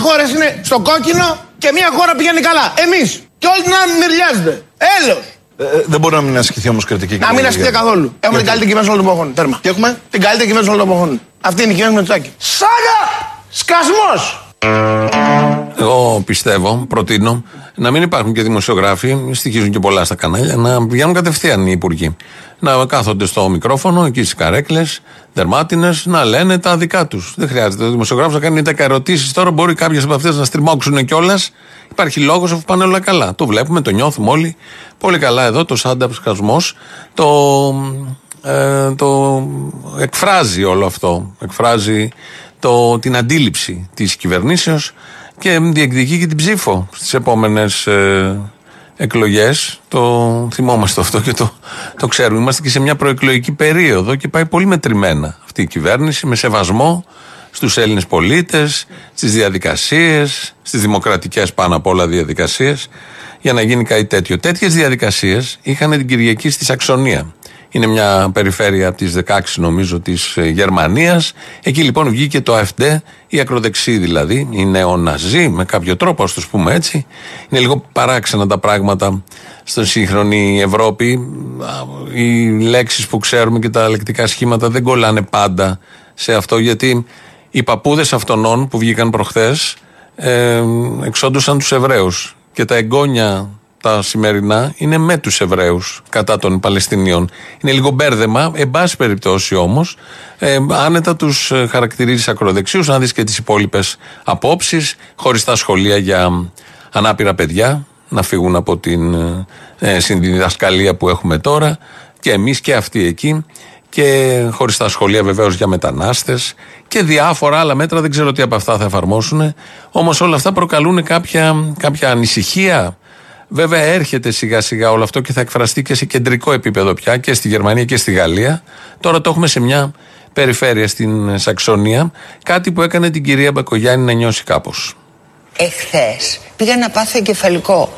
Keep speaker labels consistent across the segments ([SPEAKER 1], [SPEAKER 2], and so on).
[SPEAKER 1] χώρες είναι στο κόκκινο και μία χώρα πηγαίνει καλά. Εμείς. Και όλοι την άλλη μυριάζονται. Έλεος.
[SPEAKER 2] Δεν μπορεί να μην ασκηθεί όμως κριτική.
[SPEAKER 1] Να μην ασκηθεί καθόλου. Έχουμε την καλύτερη κυβέρνηση όλων των εποχών. Τέρμα. Και έχουμε την καλύτερη κυβέρνηση όλων των εποχών. Αυτή είναι η κυβέρνηση Μητσοτάκη. Σάγα! Σκασμός!
[SPEAKER 3] Εγώ πιστεύω, προτείνω, να μην υπάρχουν και δημοσιογράφοι, στοιχίζουν και πολλά στα κανάλια, να βγαίνουν κατευθείαν οι υπουργοί. Να κάθονται στο μικρόφωνο, εκεί στις καρέκλες, δερμάτινες, να λένε τα δικά τους. Δεν χρειάζεται ο δημοσιογράφος να κάνει 10 ερωτήσεις. Τώρα μπορεί κάποιες από αυτές να στριμώξουν κιόλας. Υπάρχει λόγος αφού πάνε όλα καλά. Το βλέπουμε, το νιώθουμε όλοι πολύ καλά εδώ. Το stand-up σκασμός το εκφράζει όλο αυτό. Εκφράζει την αντίληψη της κυβερνήσεως και διεκδικεί και την ψήφο στις επόμενες εκλογές. Το θυμόμαστε αυτό και το ξέρουμε. Είμαστε και σε μια προεκλογική περίοδο και πάει πολύ μετρημένα αυτή η κυβέρνηση, με σεβασμό στους Έλληνες πολίτες, στις διαδικασίες, στις δημοκρατικές πάνω απ' όλα διαδικασίες, για να γίνει κάτι τέτοιο. Τέτοιες διαδικασίες είχαν την Κυριακή στη Σαξονία. Είναι μια περιφέρεια από τις 16 νομίζω της Γερμανίας. Εκεί λοιπόν βγήκε το AfD, η ακροδεξή δηλαδή, οι νεοναζί με κάποιο τρόπο, ας το πούμε έτσι. Είναι λίγο παράξενα τα πράγματα στην σύγχρονη Ευρώπη. Οι λέξεις που ξέρουμε και τα λεκτικά σχήματα δεν κολλάνε πάντα σε αυτό, γιατί οι παππούδες αυτών που βγήκαν προχθές εξόντουσαν τους Εβραίους και τα εγγόνια τα σημερινά είναι με τους Εβραίους κατά των Παλαιστινίων. Είναι λίγο μπέρδεμα, εν πάση περιπτώσει όμως, άνετα τους χαρακτηρίζεις ακροδεξίους. Αν δεις και τις υπόλοιπες απόψεις, χωριστά σχολεία για ανάπηρα παιδιά να φύγουν από την συνδιδασκαλία που έχουμε τώρα, και εμείς και αυτοί εκεί, και χωριστά σχολεία βεβαίως για μετανάστες και διάφορα άλλα μέτρα, δεν ξέρω τι από αυτά θα εφαρμόσουν. Όμως όλα αυτά προκαλούν κάποια ανησυχία. Βέβαια έρχεται σιγά σιγά όλο αυτό και θα εκφραστεί και σε κεντρικό επίπεδο πια και στη Γερμανία και στη Γαλλία. Τώρα το έχουμε σε μια περιφέρεια στην Σαξονία, κάτι που έκανε την κυρία Μπακογιάννη να νιώσει κάπως.
[SPEAKER 4] Εχθές πήγα να πάθω εγκεφαλικό.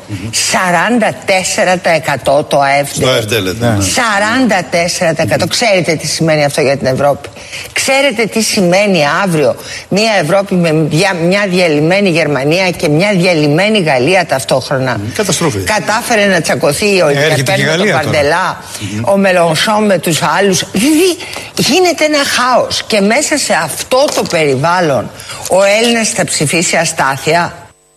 [SPEAKER 4] 44% το AfD.
[SPEAKER 2] Το AfD λέτε.
[SPEAKER 4] 44%. Ξέρετε τι σημαίνει αυτό για την Ευρώπη? Ξέρετε τι σημαίνει αύριο μια Ευρώπη με μια διαλυμένη Γερμανία και μια διαλυμένη Γαλλία ταυτόχρονα?
[SPEAKER 2] Καταστροφή.
[SPEAKER 4] Κατάφερε να τσακωθεί ο Παντελά, ο Μελονσό με τους άλλους. Δηλαδή γίνεται ένα χάος και μέσα σε αυτό το περιβάλλον ο Έλληνας θα ψηφίσει αστάθεια.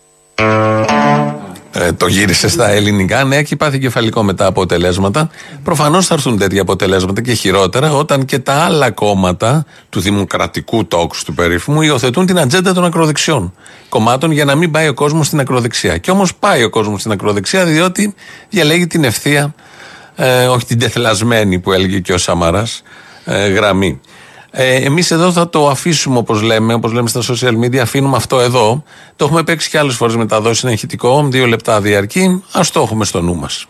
[SPEAKER 3] Το γύρισε στα ελληνικά. Ναι, έχει πάθει κεφαλικό με τα αποτελέσματα. Προφανώς θα έρθουν τέτοια αποτελέσματα και χειρότερα όταν και τα άλλα κόμματα του δημοκρατικού τόξου του περίφημου υιοθετούν την ατζέντα των ακροδεξιών κομμάτων για να μην πάει ο κόσμος στην ακροδεξιά. Και όμως πάει ο κόσμος στην ακροδεξιά, διότι διαλέγει την ευθεία, όχι την τεθλασμένη που έλεγε και ο Σαμαράς, γραμμή. Εμείς εδώ θα το αφήσουμε όπως λέμε στα social media, αφήνουμε αυτό εδώ. Το έχουμε παίξει και άλλες φορές μεταδόσεις, είναι ηχητικό, 2 λεπτά διαρκεί, ας το έχουμε στο νου μας.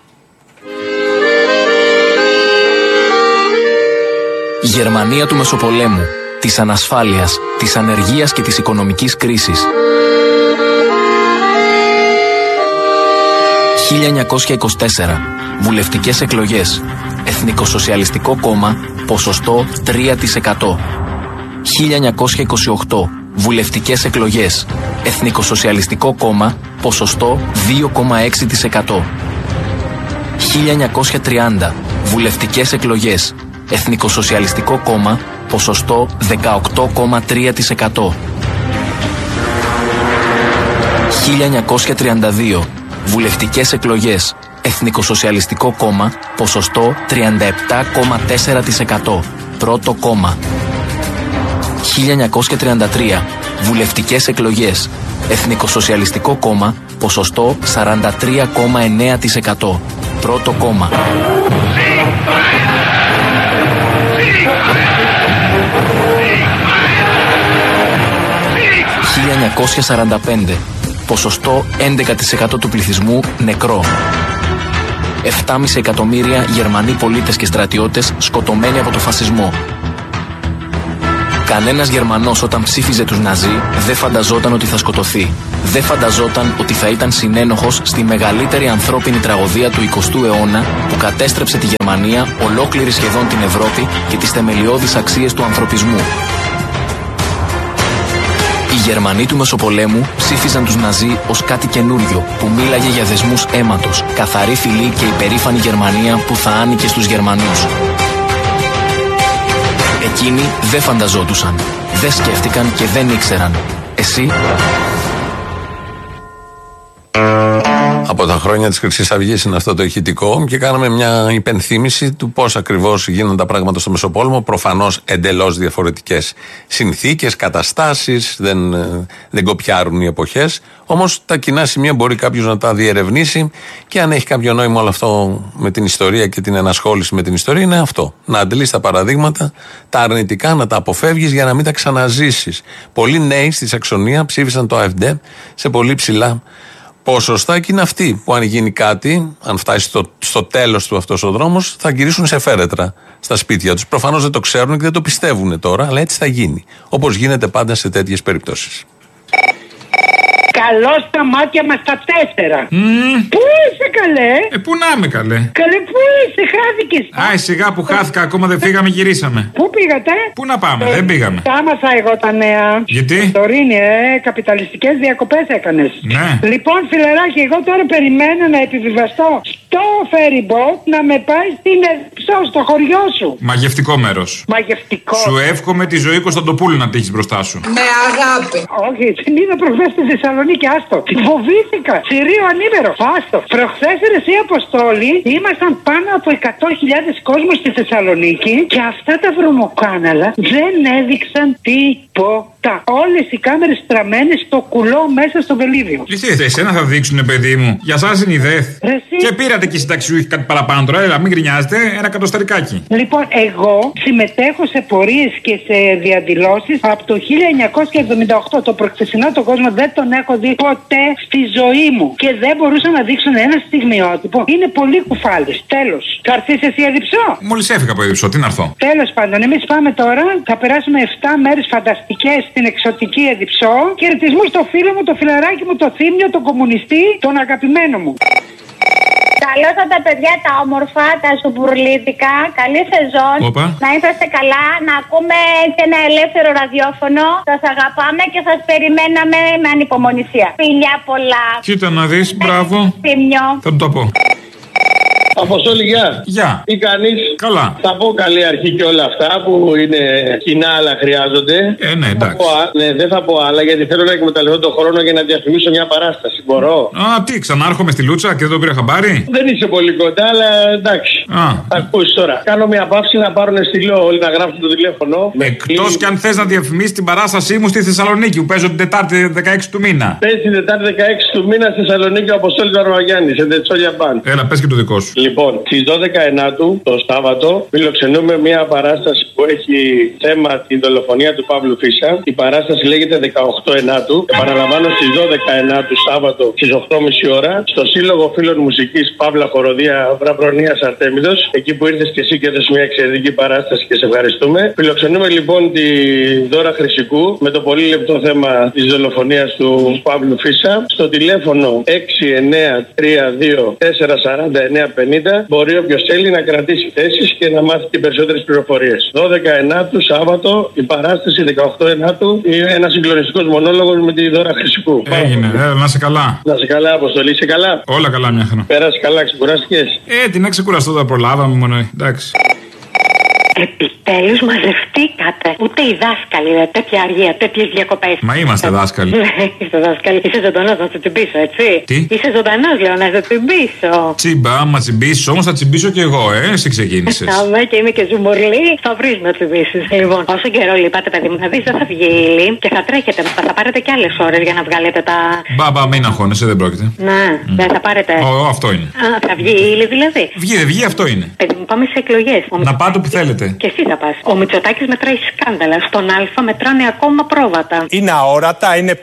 [SPEAKER 5] Γερμανία του Μεσοπολέμου, της ανασφάλειας, της ανεργίας και της οικονομικής κρίσης. 1924. Βουλευτικές εκλογές. Εθνικοσοσιαλιστικό κόμμα, ποσοστό 3%. 1928. Βουλευτικές εκλογές. Εθνικοσοσιαλιστικό κόμμα, ποσοστό 2,6%. 1930. Βουλευτικές εκλογές. Εθνικοσοσιαλιστικό κόμμα, ποσοστό 18,3%. 1932. Βουλευτικές εκλογές. Εθνικοσοσιαλιστικό κόμμα, ποσοστό 37,4%. Πρώτο κόμμα. 1933. Βουλευτικές εκλογές. Εθνικοσοσιαλιστικό κόμμα, ποσοστό 43,9%. Πρώτο κόμμα. 1945. Ποσοστό 11% του πληθυσμού νεκρό. 7,5 εκατομμύρια Γερμανοί πολίτες και στρατιώτες σκοτωμένοι από το φασισμό. Κανένας Γερμανός όταν ψήφιζε τους Ναζί δεν φανταζόταν ότι θα σκοτωθεί. Δεν φανταζόταν ότι θα ήταν συνένοχος στη μεγαλύτερη ανθρώπινη τραγωδία του 20ου αιώνα που κατέστρεψε τη Γερμανία, ολόκληρη σχεδόν την Ευρώπη και τις θεμελιώδεις αξίες του ανθρωπισμού. Η Γερμανοί του Μεσοπολέμου ψήφιζαν τους Ναζί ως κάτι καινούριο που μίλαγε για δεσμούς αίματος, καθαρή φυλή και υπερήφανη Γερμανία που θα άνοικε στους Γερμανούς. Εκείνοι δεν φανταζόντουσαν, δεν σκέφτηκαν και δεν ήξεραν. Εσύ?
[SPEAKER 3] Από τα χρόνια της Χρυσής Αυγής είναι αυτό το ηχητικό και κάναμε μια υπενθύμηση του πώς ακριβώς γίνονται τα πράγματα στο Μεσοπόλεμο. Προφανώς εντελώς διαφορετικές συνθήκες, καταστάσεις, δεν κοπιάρουν οι εποχές. Όμως τα κοινά σημεία μπορεί κάποιος να τα διερευνήσει και αν έχει κάποιο νόημα όλο αυτό με την ιστορία και την ενασχόληση με την ιστορία είναι αυτό. Να αντλείς τα παραδείγματα, τα αρνητικά, να τα αποφεύγεις για να μην τα ξαναζήσεις. Πολλοί νέοι στη Σαξονία ψήφισαν το AfD σε πολύ ψηλά ποσοστά και είναι αυτοί που αν γίνει κάτι, αν φτάσει στο τέλος του αυτός ο δρόμος, θα γυρίσουν σε φέρετρα στα σπίτια τους. Προφανώς δεν το ξέρουν και δεν το πιστεύουν τώρα, αλλά έτσι θα γίνει. Όπως γίνεται πάντα σε τέτοιες περιπτώσεις.
[SPEAKER 6] Καλό στα μάτια μας τα 4. Πού είσαι καλέ?
[SPEAKER 7] Πού να είμαι καλέ?
[SPEAKER 6] Καλέ πού είσαι, χάθηκες?
[SPEAKER 7] Άι σιγά που χάθηκα, ακόμα δεν φύγαμε, γυρίσαμε.
[SPEAKER 6] Πού πήγατε?
[SPEAKER 7] Πού να πάμε, δεν πήγαμε.
[SPEAKER 6] Τάμασα εγώ τα νέα.
[SPEAKER 7] Γιατί?
[SPEAKER 6] Τωρίνη, καπιταλιστικές διακοπές έκανες.
[SPEAKER 7] Ναι.
[SPEAKER 6] Λοιπόν φιλεράκι, εγώ τώρα περιμένω να επιβιβαστώ στο ferry boat να με πάει στην Εδιψό, στο χωριό σου.
[SPEAKER 7] Μαγευτικό μέρος.
[SPEAKER 6] Μαγευτικό.
[SPEAKER 7] Σου εύχομαι τη ζωή Κωνσταντοπούλου να τύχεις μπροστά σου.
[SPEAKER 6] Με αγάπη. Όχι, την είδα προχθές στη Θεσσαλονίκη, άστο. Την φοβήθηκα. Συρίο ανήμερο. Άστο. Προχθές εσύ Αποστόλη, ήμασταν πάνω από 100.000 κόσμος στη Θεσσαλονίκη και αυτά τα βρωμοκάναλα δεν έδειξαν τίποτα. Όλες οι κάμερες στραμμένες στο κουλό μέσα στο βελίδιο.
[SPEAKER 7] Τι εσένα θα δείξουνε, παιδί μου. Για σας είναι η ΔΕΘ. Και πήρατε και συνταξιούχοι κάτι παραπάνω τώρα, έλα, μην γκρινιάζετε, ένα κατοσταρικάκι.
[SPEAKER 6] Λοιπόν, εγώ συμμετέχω σε πορείες και σε διαδηλώσεις από το 1978. Το προχθεσινό τον κόσμο δεν τον έχω δει ποτέ στη ζωή μου. Και δεν μπορούσαν να δείξουν ένα στιγμιότυπο. Είναι πολύ κουφάλες. Τέλος. Θα έρθεις εσύ Εδιψό?
[SPEAKER 7] Μόλις έφυγα από Εδιψό, τι να έρθω.
[SPEAKER 6] Τέλος πάντων, εμείς πάμε τώρα. Θα περάσουμε 7 μέρες φανταστικές στην εξωτική Εδιψό. Χαιρετισμούς στο φίλο μου, το φιλαράκι μου, το Θήμιο, τον κομμουνιστή, τον αγαπημένο μου.
[SPEAKER 8] Καλώς τα παιδιά, τα όμορφα, τα σουμπουρλίδικα. Καλή σεζόν.
[SPEAKER 7] Οπα.
[SPEAKER 8] Να είσαστε καλά, να ακούμε και ένα ελεύθερο ραδιόφωνο. Σας αγαπάμε και σας περιμέναμε με ανυπομονησία. Φιλιά πολλά.
[SPEAKER 7] Κοίτα να δεις, μπράβο.
[SPEAKER 8] Θύμιο.
[SPEAKER 7] Θα του το πω.
[SPEAKER 9] Αποστόλη, γεια.
[SPEAKER 7] Γεια.
[SPEAKER 9] Τι κάνεις?
[SPEAKER 7] Καλά.
[SPEAKER 9] Θα πω καλή αρχή και όλα αυτά που είναι κοινά αλλά χρειάζονται.
[SPEAKER 7] Ναι, εντάξει.
[SPEAKER 9] Δεν θα πω άλλα γιατί θέλω να εκμεταλλευτώ τον χρόνο για να διαφημίσω μια παράσταση. Μπορώ?
[SPEAKER 7] Τι, ξανάρχομαι στη Λούτσα και δεν το πήρα χαμπάρι.
[SPEAKER 9] Δεν είσαι πολύ κοντά, αλλά εντάξει. Θα ακούσεις τώρα. Κάνω μια παύση να πάρουν στυλό όλοι να γράψουν το τηλέφωνο.
[SPEAKER 7] Εκτός κι αν θες να διαφημίσεις την παράστασή μου στη Θεσσαλονίκη που παίζω την Τετάρτη 16 του μήνα.
[SPEAKER 9] Πες την Τετάρτη 16 του μήνα στη Θεσσαλονίκη ο Αποστόλης Βαρβαγιάννης, σε Τετσόλια Μπαν.
[SPEAKER 7] Έλα, πες και το δικό σου.
[SPEAKER 9] Λοιπόν, στις 12 Ενάτου, το Σάββατο, φιλοξενούμε μια παράσταση που έχει θέμα την δολοφονία του Παύλου Φίσα. Η παράσταση λέγεται 18 Ενάτου. Επαναλαμβάνω, στις 12 Ενάτου, Σάββατο, στις 8.30 ώρα, στο Σύλλογο Φίλων Μουσικής Παύλα Χοροδία Βραβρονίας Αρτέμιδος. Εκεί που ήρθες και εσύ και έδωσες μια εξαιρετική παράσταση και σε ευχαριστούμε. Φιλοξενούμε λοιπόν τη Δώρα Χρυσικού με το πολύ λεπτό θέμα της δολοφονίας του Παύλου Φίσα. Στο τηλέφωνο 6932-449-50 μπορεί όποιος θέλει να κρατήσει θέσεις και να μάθει και περισσότερες πληροφορίες. 12 Ενάτου, Σάββατο, η παράσταση 18 Ενάτου, ένα συγκλονιστικός μονόλογος με τη Δώρα Χρυσικού.
[SPEAKER 7] Έγινε, να σε καλά.
[SPEAKER 9] Να σε καλά, Αποστολή, είσαι καλά.
[SPEAKER 7] Όλα καλά, μια χαρά.
[SPEAKER 9] Πέρασε καλά, ξεκουράστηκες?
[SPEAKER 7] Τι να ξεκουραστώ, τα προλάβαμε μόνο, εντάξει.
[SPEAKER 10] Επιτέλους μαζευτήκατε. Ούτε οι δάσκαλοι, τέτοια αργία, τέτοιες διακοπές.
[SPEAKER 7] Μα είμαστε δάσκαλοι.
[SPEAKER 10] Είστε δάσκαλοι. Είσαι ζωντανός να σε τσιμπήσω, έτσι.
[SPEAKER 7] Τι?
[SPEAKER 10] Είσαι ζωντανός, λέω, να σε τσιμπήσω.
[SPEAKER 7] Τσίμπα, άμα τσιμπήσεις όμως θα τσιμπήσω κι εγώ, εσύ ξεκίνησες.
[SPEAKER 10] Άμα και είμαι και ζουμορλή, θα βρεις να τσιμπήσεις. Λοιπόν, όσο καιρό λείπατε, παιδί μου, θα δεις, δεν θα βγει η ύλη και θα τρέχετε. Θα πάρετε κι άλλες ώρες για να βγάλετε τα.
[SPEAKER 7] Μπαμπα, μην αγχώνεσαι, δεν πρόκειται.
[SPEAKER 10] Ναι, δεν θα πάρετε.
[SPEAKER 7] Αυτό είναι.
[SPEAKER 10] Θα βγει η ύλη δηλαδή.
[SPEAKER 7] Βγει, αυτό είναι.
[SPEAKER 10] Παιδί μου, πάμε σε εκλογές.
[SPEAKER 7] Να πάτε που θέλετε.
[SPEAKER 10] Και εσύ θα πας. Ο Μητσοτάκης μετράει σκάνδαλα. Στον Α μετράνε ακόμα πρόβατα.
[SPEAKER 11] Είναι αόρατα, είναι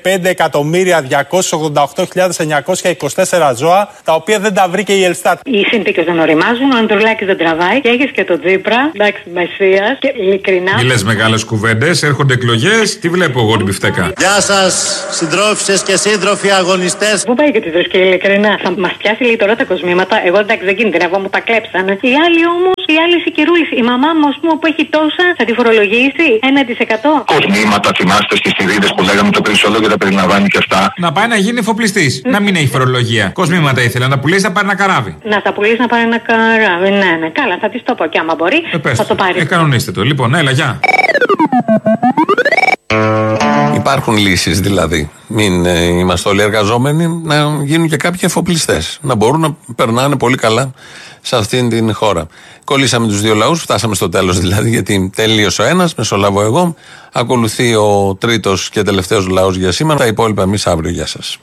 [SPEAKER 11] 5.288.924 ζώα, τα οποία δεν τα βρήκε η Ελστάτ.
[SPEAKER 10] Οι συνθήκες δεν οριμάζουν, ο Ανδρουλάκης δεν τραβάει και έχεις και τον Τζίπρα. Εντάξει, Μεσσίας και ειλικρινά.
[SPEAKER 7] Μη λες μεγάλες κουβέντες, έρχονται εκλογές, τι βλέπω εγώ την πιφτέκα.
[SPEAKER 12] Γεια σας, συντρόφισσες και σύντροφοι αγωνιστές.
[SPEAKER 10] Πού πάει και τη δροσκή, ειλικρινά. Θα μας πιάσει λέει τώρα τα κοσμήματα. Εγώ εντάξει δεν κινδυνεύω, μου τα κλέψανε. Οι άλλοι όμως Και οι άλλοι σικερούλοι. Η μαμά μου, α πούμε, που έχει τόσα, θα τη φορολογήσει 1%.
[SPEAKER 13] Κοσμήματα, θυμάστε στις θηρίδες που λέγαμε το περισσότερο και τα περιλαμβάνει και αυτά.
[SPEAKER 7] Να πάει να γίνει εφοπλιστής. Να μην έχει φορολογία. Κοσμήματα ήθελε να τα πουλήσει, να πάρει ένα καράβι.
[SPEAKER 10] Να τα πουλήσει, να πάρει ένα καράβι. Ναι. Καλά, θα τη το πω και άμα μπορεί. Θα το πάρει.
[SPEAKER 7] Κανονίστε το. Λοιπόν, έλα, γεια.
[SPEAKER 3] Υπάρχουν λύσεις δηλαδή. Μην είμαστε όλοι εργαζόμενοι, να γίνουν και κάποιοι εφοπλιστές. Να μπορούν να περνάνε πολύ καλά σε αυτήν την χώρα. Κολλήσαμε τους δύο λαούς, φτάσαμε στο τέλος δηλαδή, γιατί τελείωσε ο ένας, μεσολαβώ εγώ. Ακολουθεί ο τρίτος και τελευταίος λαός για σήμερα. Τα υπόλοιπα εμείς αύριο. Γεια σας.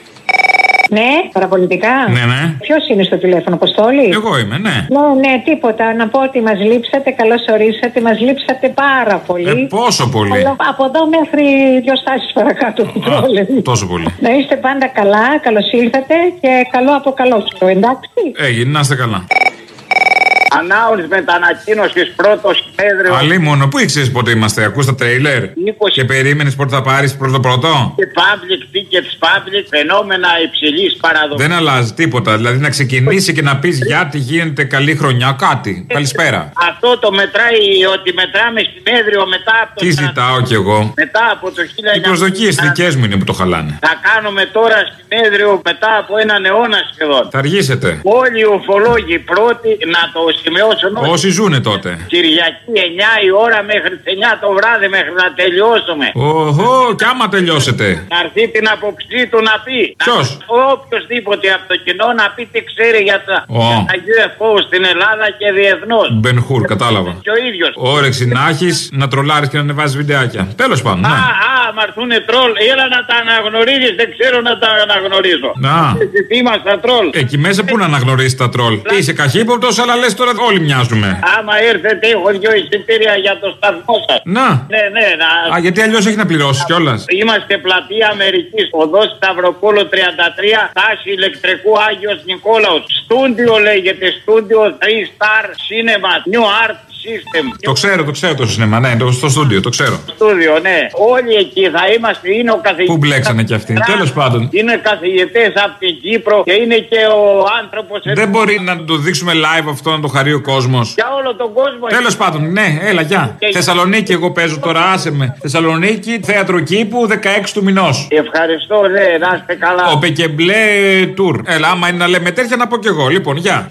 [SPEAKER 10] Ναι, παραπολιτικά.
[SPEAKER 7] Ναι.
[SPEAKER 10] Ποιος είναι στο τηλέφωνο, Αποστόλη?
[SPEAKER 7] Εγώ είμαι, ναι.
[SPEAKER 10] Ναι, τίποτα. Να πω ότι μας λείψατε, καλώς ορίσατε, μας λείψατε πάρα πολύ.
[SPEAKER 7] Πόσο πολύ?
[SPEAKER 10] Από εδώ μέχρι 2 στάσεις παρακάτω.
[SPEAKER 7] Τόσο πολύ.
[SPEAKER 10] Να είστε πάντα καλά, καλώς ήλθατε και καλό από καλό καιρό, εντάξει.
[SPEAKER 7] Έγινε, να είστε καλά.
[SPEAKER 14] Ανάουλης μετανακοίνωσης πρώτο συνέδριο.
[SPEAKER 7] Αλίμονο, πού ήξερες πότε είμαστε, ακούς τα τρέιλερ?
[SPEAKER 14] 20.
[SPEAKER 7] Και περίμενες πότε θα πάρεις πρώτο.
[SPEAKER 14] Και public tickets, public, φαινόμενα υψηλής παραδοχής.
[SPEAKER 7] Δεν αλλάζει τίποτα. Δηλαδή να ξεκινήσει και να πεις γιατί γίνεται καλή χρονιά, κάτι. Καλησπέρα.
[SPEAKER 14] Αυτό το μετράει, ότι μετράμε συνέδριο μετά από το.
[SPEAKER 7] Τι ζητάω κι εγώ.
[SPEAKER 14] Μετά από το 1900.
[SPEAKER 7] Οι προσδοκίες δικές μου είναι που το χαλάνε.
[SPEAKER 14] Θα κάνουμε τώρα συνέδριο μετά από έναν αιώνα σχεδόν.
[SPEAKER 7] Θα αργήσετε.
[SPEAKER 14] Όλοι οι ουφολόγοι πρώτοι να το σημειώσουν.
[SPEAKER 7] Όσοι ζουνε τότε.
[SPEAKER 14] Κυριακή 9 η ώρα μέχρι τις 9 το βράδυ μέχρι να τελειώσουμε.
[SPEAKER 7] Οχο, κι άμα τελειώσετε.
[SPEAKER 14] Να έρθει την άποψή του να πει.
[SPEAKER 7] Ποιος?
[SPEAKER 14] Οποιοςδήποτε από το κοινό να πει τι ξέρει για τα UFO στην Ελλάδα και διεθνώς.
[SPEAKER 7] Μπενχούρ, κατάλαβα.
[SPEAKER 14] Και ο ίδιος.
[SPEAKER 7] Όρεξη να έχεις, να τρολάρεις και να ανεβάζεις βιντεάκια. Τέλος πάντων. Ναι.
[SPEAKER 14] Μα έρθουνε τρόλ. Έλα να τα αναγνωρίζεις, δεν ξέρω να τα αναγνωρίζω. Τι είμαστε τρόλ.
[SPEAKER 7] Εκεί μέσα πού να αναγνωρίσεις τα τρόλ. Είσαι καχύποπτος, αλλά λες τώρα όλοι μοιάζουμε.
[SPEAKER 14] Άμα έρθετε, έχω 2 εισιτήρια για το σταθμό σας.
[SPEAKER 7] Να.
[SPEAKER 14] Ναι.
[SPEAKER 7] Γιατί αλλιώς έχει να πληρώσεις κιόλας.
[SPEAKER 14] Είμαστε πλατεία Αμερικής, οδός Σταυροπόλο 33, τάση ηλεκτρικού Άγιος Νικόλαος. Στούντιο λέγεται, στούντιο 3-star cinema, new art system.
[SPEAKER 7] Το ξέρω το σινεμά, ναι, στο στούντιο, το ξέρω.
[SPEAKER 14] Στούντιο, ναι. Όλοι εκεί θα είμαστε, είναι ο καθηγητής.
[SPEAKER 7] Πού μπλέξανε κι αυτοί, τέλος πάντων.
[SPEAKER 14] Είναι καθηγητές από την Κύπρο και είναι και ο άνθρωπος.
[SPEAKER 7] Δεν μπορεί να το δείξουμε live αυτό, να το χαρεί ο κόσμος.
[SPEAKER 14] Για όλο τον κόσμο.
[SPEAKER 7] Τέλος πάντων, ναι, έλα, γεια. Θεσσαλονίκη, εγώ παίζω τώρα, άσε με. Θεσσαλονίκη, θέατρο Κήπου, 16 του μηνός.
[SPEAKER 14] Ευχαριστώ, ναι, να είστε καλά.
[SPEAKER 7] Ο Πεκεμπλέ Tour. Έλα, άμα είναι να λέμε τέτοια, να πω κι εγώ. Λοιπόν, γεια.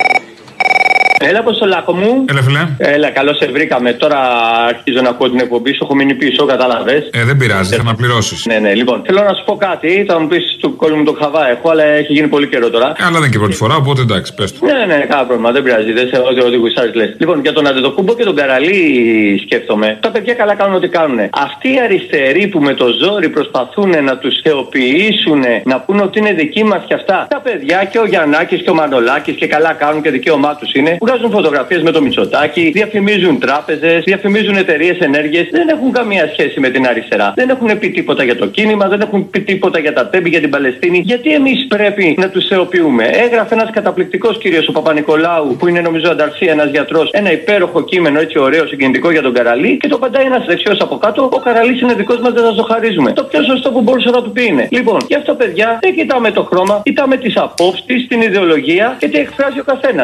[SPEAKER 15] Έλα, Αποστολάκο μου.
[SPEAKER 7] Έλα, φιλέ.
[SPEAKER 15] Έλα, καλώς σε βρήκαμε. Τώρα αρχίζω να ακούω την εκπομπή σου. Έχω μείνει πίσω, κατάλαβες.
[SPEAKER 7] Δεν πειράζει, θα αναπληρώσεις.
[SPEAKER 15] Ναι. Λοιπόν, θέλω να σου πω κάτι. Θα μου πεις του κόλλου μου το χαβά έχω, αλλά έχει γίνει πολύ καιρό τώρα.
[SPEAKER 7] Αλλά δεν είναι και πρώτη φορά, οπότε εντάξει, πες το.
[SPEAKER 15] Ναι, κανένα πρόβλημα. Δεν πειράζει. Δεν σε ό,τι γουστάρεις λες. Λοιπόν, για τον Αντετοκούμπο και τον Καραλή σκέφτομαι. Τα παιδιά καλά κάνουν ό,τι κάνουν. Αυτοί οι αριστεροί που με το ζόρι προσπαθούν να τους θεοποιήσουν, να πούνε ότι είναι δικοί μας κι αυτά. Τα παιδιά και ο Γιαννάκης και ο Μανολάκης και καλά κάνουν και δικαίωμά τους είναι. Βγάζουν φωτογραφίες με το Μητσοτάκη, διαφημίζουν τράπεζες, διαφημίζουν εταιρείες ενέργειας. Δεν έχουν καμία σχέση με την αριστερά. Δεν έχουν πει τίποτα για το κίνημα, δεν έχουν πει τίποτα για τα τέμπη, για την Παλαιστίνη. Γιατί εμείς πρέπει να τους θεοποιούμε? Έγραφε ένας καταπληκτικός κύριος, ο Παπα-Νικολάου, που είναι νομίζω ανταρσή, ένας γιατρός, ένα υπέροχο κείμενο έτσι ωραίο, συγκινητικό για τον Καραλή και το παντάει ένας δεξιός από κάτω. Ο Καραλής είναι δικός μας, δεν θα το χαρίζουμε. Το πιο σωστό που μπορούσε να του πει είναι. Λοιπόν, γι' αυτό παιδιά δεν κοιτάμε το χρώμα, κοιτάμε τις απόψεις, την ιδεολογία και τι εκφράζει ο καθένας.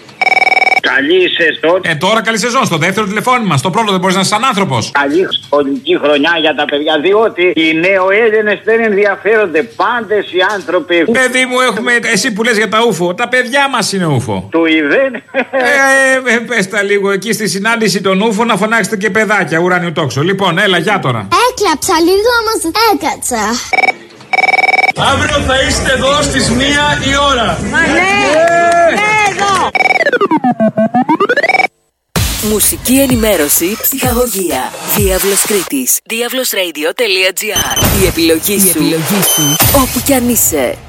[SPEAKER 14] Καλή σεζόν.
[SPEAKER 7] Τώρα καλή σεζόν. Στο δεύτερο τηλεφώνημα. Στο πρώτο δεν μπορείς να είσαι σαν άνθρωπος.
[SPEAKER 14] Καλή σχολική χρονιά για τα παιδιά. Διότι οι νεοέλληνες δεν ενδιαφέρονται. Πάντες οι άνθρωποι.
[SPEAKER 7] Παιδί μου, έχουμε. Εσύ που λες για τα ούφο. Τα παιδιά μας είναι ούφο.
[SPEAKER 14] Του ιδέν.
[SPEAKER 7] Πες τα λίγο εκεί στη συνάντηση των ούφο να φωνάξετε και παιδάκια ουράνιου τόξο. Λοιπόν, έλα, γεια τώρα.
[SPEAKER 16] Έκλαψα λίγο, όμως έκατσα.
[SPEAKER 17] Αύριο θα είστε εδώ στις 1 η ώρα.
[SPEAKER 16] Εδώ.
[SPEAKER 18] Μουσική ενημέρωση, ψυχαγωγία. Διάβλος Κρήτης. Diavlosradio.gr. Η επιλογή σου. Όπου κι αν είσαι.